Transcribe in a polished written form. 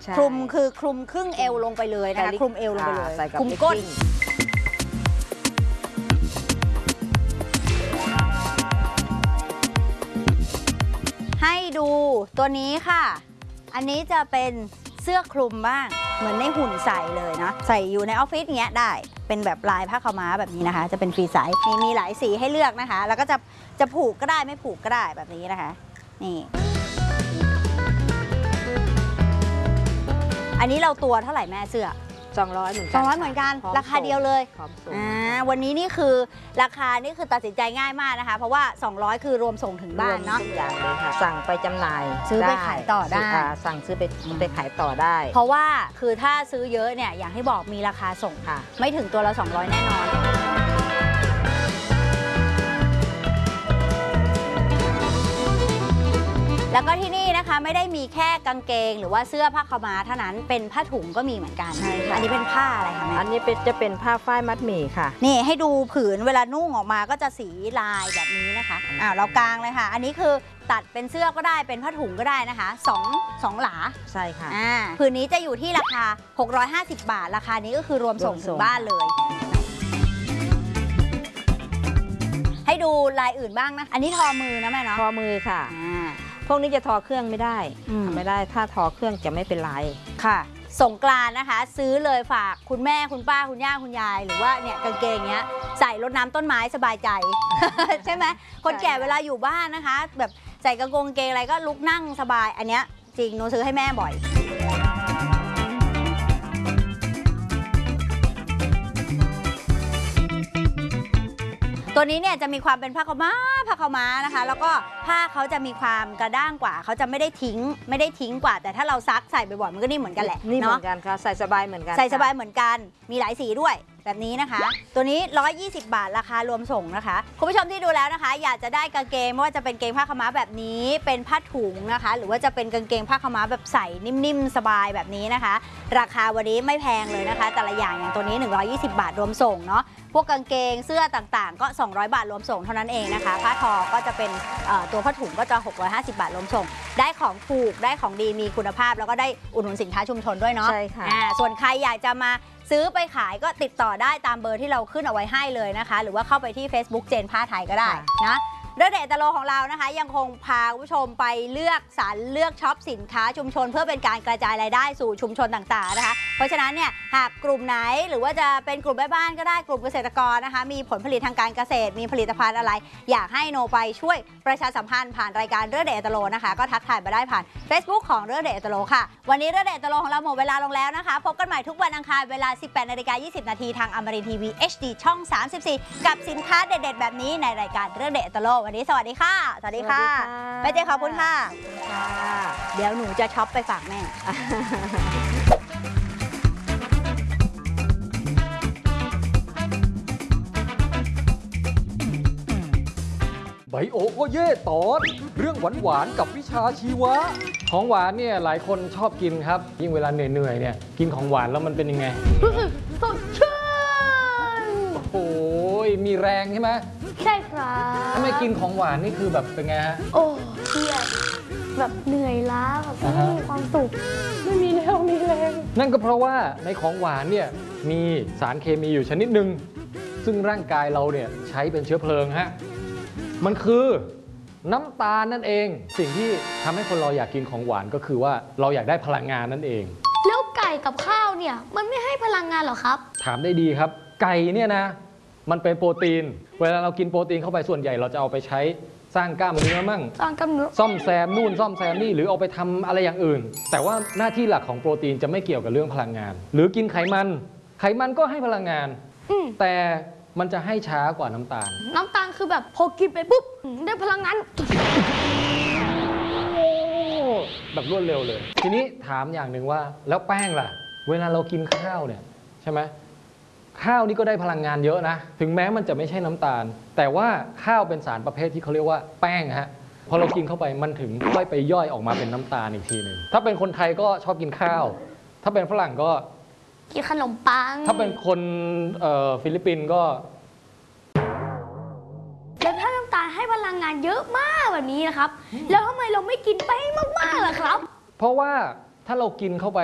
คลุมคือคลุมครึ่งเอวลงไปเลยนะคะคลุมเอวลงไปเลยคลุมก้นให้ดูตัวนี้ค่ะอันนี้จะเป็นเสื้อคลุมบ้างเหมือนในหุ่นใส่เลยนะใส่อยู่ในออฟฟิศเงี้ยได้เป็นแบบลายผ้าขาวม้าแบบนี้นะคะจะเป็นฟรีไซส์มีหลายสีให้เลือกนะคะแล้วก็จะผูกก็ได้ไม่ผูกก็ได้แบบนี้นะคะนี่อันนี้เราตัวเท่าไหร่แม่เสื้อ 200เหมือนกัน 200เหมือนกันราคาเดียวเลยวันนี้นี่คือราคานี่คือตัดสินใจง่ายมากนะคะเพราะว่า200คือรวมส่งถึงบ้านเนาะทุกอย่างเลยค่ะสั่งไปจำหน่ายซื้อไปขายต่อได้สั่งซื้อไปขายต่อได้เพราะว่าคือถ้าซื้อเยอะเนี่ยอย่างที่บอกมีราคาส่งค่ะไม่ถึงตัวละ200แน่นอนแล้วก็ที่นี่นะคะไม่ได้มีแค่กางเกงหรือว่าเสื้อผ้าขาวม้าเท่านั้นเป็นผ้าถุงก็มีเหมือนกันใช่ค่ะอันนี้เป็นผ้าอะไรคะแม่อันนี้จะเป็นผ้าฝ้ายมัดหมี่ค่ะนี่ให้ดูผืนเวลานุ่งออกมาก็จะสีลายแบบนี้นะคะเรากางเลยค่ะอันนี้คือตัดเป็นเสื้อก็ได้เป็นผ้าถุงก็ได้นะคะ2หลาใช่ค่ะผืนนี้จะอยู่ที่ราคา650 บาทราคานี้ก็คือรวมส่งถึงบ้านเลยให้ดูลายอื่นบ้างนะอันนี้ทอมือนะแม่เนาะทอมือค่ะพวกนี้จะทอเครื่องไม่ได้ไม่ได้ถ้าทอเครื่องจะไม่เป็นไรค่ะสงกรานต์นะคะซื้อเลยฝากคุณแม่คุณป้าคุณย่าคุณยายหรือว่าเนี่ยกางเกงเนี้ยใส่รดน้ำต้นไม้สบายใจ ใช่ไหมคนแก่เวลาอยู่บ้านนะคะแบบใส่กางเกงอะไรก็ลุกนั่งสบายอันเนี้ยจริงหนูซื้อให้แม่บ่อยตัวนี้เนี่ยจะมีความเป็นผ้าขาวม้านะคะแล้วก็ผ้าเขาจะมีความกระด้างกว่าเขาจะไม่ได้ทิ้งกว่าแต่ถ้าเราซักใส่บ่อยๆมันก็นิ่มเหมือนกันแหละนี่เหมือนกันค่ะใส่สบายเหมือนกันใส่สบายเหมือนกันมีหลายสีด้วยแบบนี้นะคะตัวนี้120 บาทราคารวมส่งนะคะคุณผู้ชมที่ดูแล้วนะคะอยากจะได้กางเกงไม่ว่าจะเป็นเกงผ้าขาวม้าแบบนี้เป็นผ้าถุงนะคะหรือว่าจะเป็นกางเกงผ้าขาวม้าแบบใส่นิ่มๆสบายแบบนี้นะคะราคาวันนี้ไม่แพงเลยนะคะแต่ละอย่างอย่างตัวนี้120 บาทรวมส่งเนาะพวกกางเกงเสื้อต่างๆก็200 บาทรวมส่งเท่านั้นเองนะคะผ้าทอก็จะเป็นตัวผ้าถุงก็จะ650 บาทรวมส่งได้ของถูกได้ของดีมีคุณภาพแล้วก็ได้อุดหนุนสินค้าชุมชนด้วยเนาะใช่ค่ะส่วนใครอยากจะมาซื้อไปขายก็ติดต่อได้ตามเบอร์ที่เราขึ้นเอาไว้ให้เลยนะคะหรือว่าเข้าไปที่ Facebook เจนผ้าไทยก็ได้นะเรื่องเด็ดตะโลของเรานะคะยังคงพาผู้ชมไปเลือกสรรเลือกช็อปสินค้าชุมชนเพื่อเป็นการกระจายรายได้สู่ชุมชนต่างๆนะคะเพราะฉะนั้นเนี่ยหากกลุ่มไหนหรือว่าจะเป็นกลุ่มแม่บ้านก็ได้กลุ่มเกษตรกรนะคะมีผลผลิตทางการเกษตรมีผลิตภัณฑ์อะไรอยากให้โนไปช่วยประชาสัมพันธ์ผ่านรายการเรื่องเด็ดตะโลนะคะก็ทักทายมาได้ผ่าน Facebook ของเรื่องเด็ดตะโลค่ะวันนี้เรื่องเด็ดตะโลของเราหมดเวลาลงแล้วนะคะพบกันใหม่ทุกวันอังคารเวลา 18:20 นาทีทางอมรินทร์ทีวี HD ช่อง 34กับสินค้าเด็ดๆแบบนี้ในรายการเรื่องเด็ดตะโลวันนี้สวัสดีค่ะสวัสดีค่ะแม่เจขอบคุณค่ะเดี๋ยวหนูจะช็อปไปฝากแม่ไบโอโอเย่ตอนเรื่องหวานๆกับวิชาชีวะของหวานเนี่ยหลายคนชอบกินครับยิ่งเวลาเหนื่อยๆเนี่ยกินของหวานแล้วมันเป็นยังไงรู้สึกสดชื่นโอ้ยมีแรงใช่ไหมใช่ครับถ้าไม่กินของหวานนี่คือแบบเป็นไงฮะโอ้เครียดแบบเหนื่อยล้าแบบไม่มีความสุขไม่มีแรงมีแรงนั่นก็เพราะว่าในของหวานเนี่ยมีสารเคมีอยู่ชนิดหนึ่งซึ่งร่างกายเราเนี่ยใช้เป็นเชื้อเพลิงฮะมันคือน้ำตาลนั่นเองสิ่งที่ทำให้คนเราอยากกินของหวานก็คือว่าเราอยากได้พลังงานนั่นเองแล้วไก่กับข้าวเนี่ยมันไม่ให้พลังงานหรอครับถามได้ดีครับไก่เนี่ยนะมันเป็นโปรตีนเวลาเรากินโปรตีนเข้าไปส่วนใหญ่เราจะเอาไปใช้สร้างกล้ามเนื้อมั่งสร้างกล้ามเนื้อซ่อมแซมนู่นซ่อมแซมนี่หรือเอาไปทำอะไรอย่างอื่นแต่ว่าหน้าที่หลักของโปรตีนจะไม่เกี่ยวกับเรื่องพลังงานหรือกินไขมันก็ให้พลังงานแต่มันจะให้ช้ากว่าน้ำตาลคือแบบพอกินไปปุ๊บได้พลังงานแบบรวดเร็วเลยทีนี้ถามอย่างหนึ่งว่าแล้วแป้งล่ะเวลาเรากินข้าวเนี่ยใช่ไหมข้าวนี่ก็ได้พลังงานเยอะนะถึงแม้มันจะไม่ใช่น้ำตาลแต่ว่าข้าวเป็นสารประเภทที่เขาเรียกว่าแป้งฮะพอเรากินเข้าไปมันถึงค่อยไปย่อยออกมาเป็นน้ำตาลอีกทีหนึ่งถ้าเป็นคนไทยก็ชอบกินข้าวถ้าเป็นฝรั่งก็กินขนมปังถ้าเป็นคนฟิลิปปินส์ก็แล้วถ้าน้ำตาลให้พลังงานเยอะมากแบบนี้นะครับแล้วทำไมเราไม่กินไปมากๆล่ะครับเพราะว่าถ้าเรากินเข้าไป